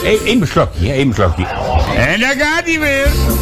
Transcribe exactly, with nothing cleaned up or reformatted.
Eén beslokje, één beslokje. En daar gaat hij weer.